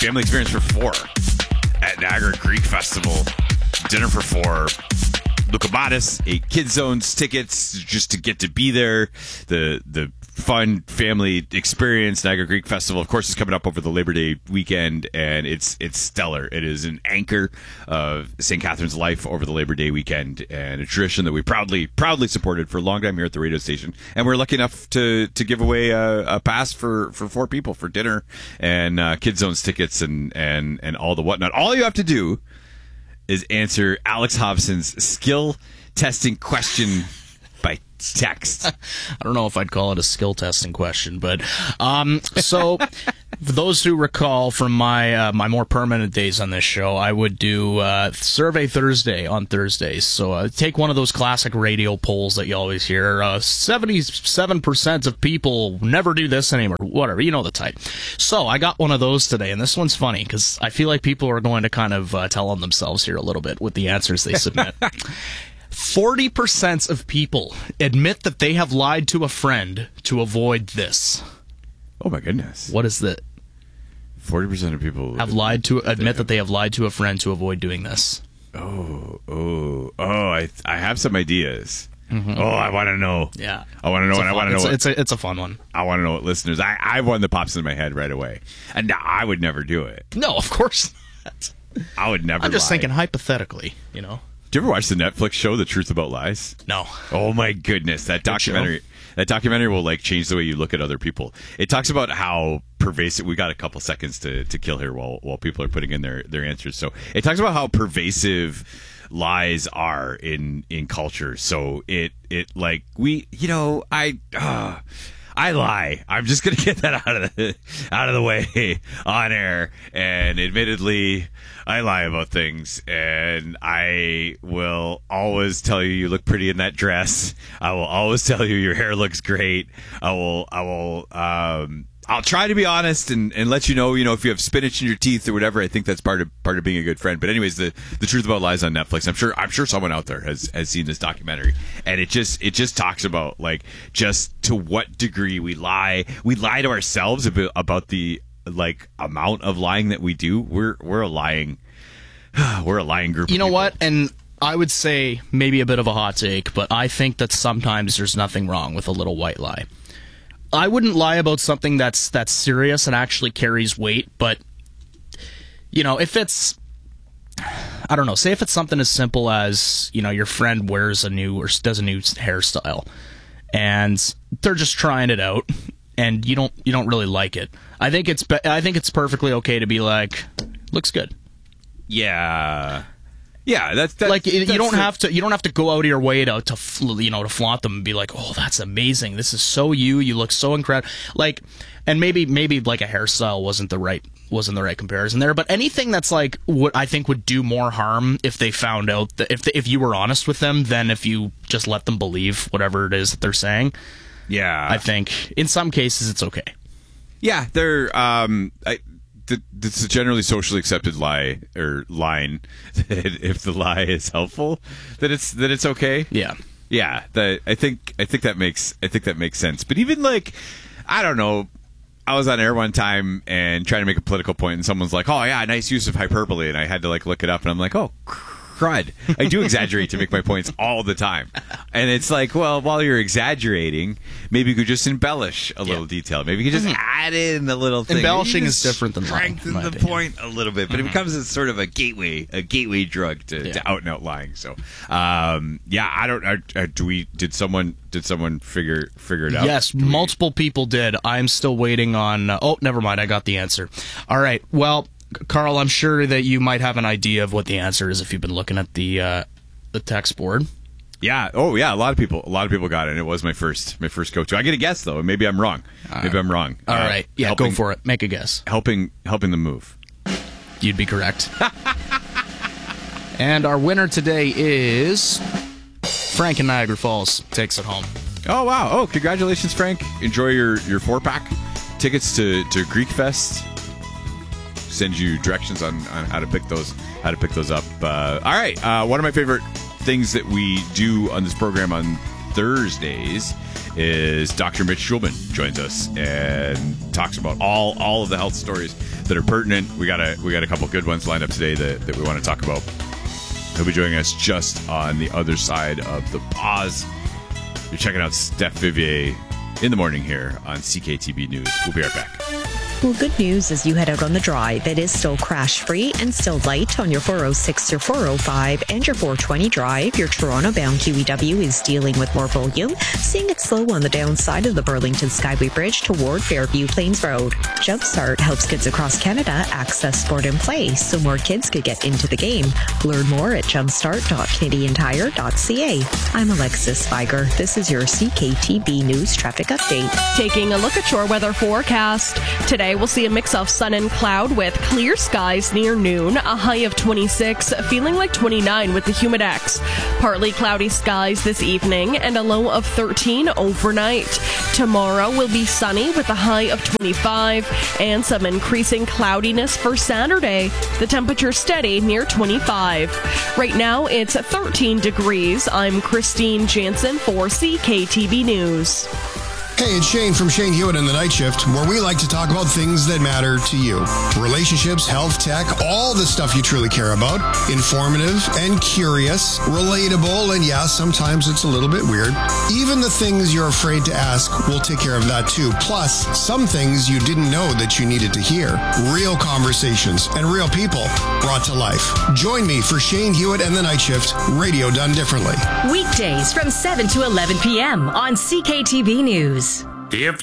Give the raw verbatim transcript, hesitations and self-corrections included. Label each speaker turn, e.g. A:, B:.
A: family experience for four at Niagara Greek Festival. Dinner for four. Luca Modis, eight Kid Zones tickets just to get to be there. The the fun family experience. Niagara Greek Festival, of course, is coming up over the Labor Day weekend, and it's it's stellar. It is an anchor of Saint Catherine's life over the Labor Day weekend, and a tradition that we proudly proudly supported for a long time here at the radio station. And we're lucky enough to to give away a, a pass for, for four people for dinner and uh, Kid Zones tickets and, and, and all the whatnot. All you have to do is answer Alex Hobson's skill testing question by text.
B: I don't know if I'd call it a skill testing question, but um, so for those who recall from my uh, my more permanent days on this show, I would do uh, Survey Thursday on Thursdays. So uh, take one of those classic radio polls that you always hear. Uh, seventy-seven percent of people never do this anymore. Whatever, you know the type. So I got one of those today, and this one's funny because I feel like people are going to kind of uh, tell on themselves here a little bit with the answers they submit. forty percent of people admit that they have lied to a friend to avoid this.
A: Oh my goodness.
B: What is that?
A: forty percent of people
B: have lied to admit that they have lied to a friend to avoid doing this.
A: Oh, oh, oh, I I have some ideas.
B: Mm-hmm.
A: Oh, I want to know.
B: Yeah.
A: I want to know, and I want to know.
B: It's,
A: what,
B: it's, a, it's a fun one.
A: I want to know what listeners. I, I have one that pops into my head right away. And I would never do it.
B: No, of course not.
A: I would never
B: I'm just
A: lie.
B: thinking hypothetically, you know.
A: Do you ever watch the Netflix show The Truth About Lies?
B: No.
A: Oh my goodness, that documentary. That documentary will like change the way you look at other people. It talks about how pervasive. We got a couple seconds to, to kill here while while people are putting in their, their answers. So it talks about how pervasive lies are in in culture. So it it like we you know I. Uh, I lie. I'm just gonna get that out of the out of the way on air. And admittedly, I lie about things, and I will always tell you you look pretty in that dress. I will always tell you your hair looks great. I will. I will. Um, I'll try to be honest and, and let you know, you know, if you have spinach in your teeth or whatever. I think that's part of part of being a good friend. But anyways, the, the Truth About Lies on Netflix. I'm sure I'm sure someone out there has, has seen this documentary, and it just it just talks about like just to what degree we lie. We lie to ourselves about, about the like amount of lying that we do. We're we're a lying we're a lying group.
B: You
A: of
B: know
A: people.
B: what? And I would say maybe a bit of a hot take, but I think that sometimes there's nothing wrong with a little white lie. I wouldn't lie about something that's that's serious and actually carries weight, but, you know, if it's, I don't know, say if it's something as simple as, you know, your friend wears a new or does a new hairstyle, and they're just trying it out, and you don't you don't really like it. I think it's I think it's perfectly okay to be like, looks good.
A: Yeah. Yeah, that's, that's
B: like you
A: that's
B: don't
A: the,
B: have to you don't have to go out of your way to to you know to flaunt them and be like, oh, that's amazing, this is so you you look so incredible. Like, and maybe maybe like a hairstyle wasn't the right wasn't the right comparison there, but anything that's like what I think would do more harm if they found out that if the, if you were honest with them than if you just let them believe whatever it is that they're saying.
A: Yeah,
B: I think in some cases it's okay.
A: Yeah, they're um I. It's a generally socially accepted lie or line that if the lie is helpful, that it's that it's okay.
B: Yeah,
A: yeah. That I think I think that makes I think that makes sense. But even like, I don't know. I was on air one time and trying to make a political point, and someone's like, "Oh yeah, nice use of hyperbole," and I had to like look it up, and I'm like, "Oh." Crud. I do exaggerate to make my points all the time. And it's like, well, while you're exaggerating, maybe you could just embellish a little yeah. detail. Maybe you could just mm-hmm. add in a little thing.
B: Embellishing is different than lying.
A: Strengthen the opinion. point a little bit. But mm-hmm. it becomes a sort of a gateway, a gateway drug to, yeah. to out and out lying. So, um, yeah, I don't, I, do we, did someone, did someone figure, figure it out?
B: Yes,
A: do
B: multiple
A: we?
B: people did. I'm still waiting on, uh, oh, never mind. I got the answer. All right. Well, Carl, I'm sure that you might have an idea of what the answer is if you've been looking at the uh, the text board.
A: Yeah. Oh, yeah. A lot of people. A lot of people got it. And it was my first. My first go-to. I get a guess though. Maybe I'm wrong. All Maybe right. I'm wrong.
B: All uh, right. Yeah. Helping, go for it. Make a guess.
A: Helping. Helping them move.
B: You'd be correct. And our winner today is Frank in Niagara Falls. Takes it home.
A: Oh wow. Oh, congratulations, Frank. Enjoy your your four pack tickets to to Greek Fest. Send you directions on, on how to pick those how to pick those up. Uh, all right, uh, one of my favorite things that we do on this program on Thursdays is Doctor Mitch Schulman joins us and talks about all all of the health stories that are pertinent. We got a we got a couple good ones lined up today that, that we want to talk about. He'll be joining us just on the other side of the pause. You're checking out Steph Vivier in the morning here on C K T B News. We'll be right back.
C: Well, good news as you head out on the drive. It is still crash-free and still light on your four oh six, your four oh five, and your four twenty drive. Your Toronto-bound Q E W is dealing with more volume, seeing it slow on the downside of the Burlington Skyway Bridge toward Fairview Plains Road. Jumpstart helps kids across Canada access sport and play so more kids could get into the game. Learn more at jumpstart dot canadian tire dot c a. I'm Alexis Spiger. This is your C K T B News traffic update.
D: Taking a look at your weather forecast. Today, we'll see a mix of sun and cloud with clear skies near noon, a high of twenty-six, feeling like twenty-nine with the humidex. Partly cloudy skies this evening and a low of thirteen overnight. Tomorrow will be sunny with a high of twenty-five and some increasing cloudiness for Saturday. The temperature steady near twenty-five. Right now it's thirteen degrees. I'm Christine Jansen for C K T V News.
E: Hey, it's Shane from Shane Hewitt and the Night Shift, where we like to talk about things that matter to you. Relationships, health, tech, all the stuff you truly care about. Informative and curious, relatable, and yeah, sometimes it's a little bit weird. Even the things you're afraid to ask, we'll take care of that too. Plus, some things you didn't know that you needed to hear. Real conversations and real people brought to life. Join me for Shane Hewitt and the Night Shift, radio done differently.
F: Weekdays from seven to eleven p.m. on C K T B News.
G: If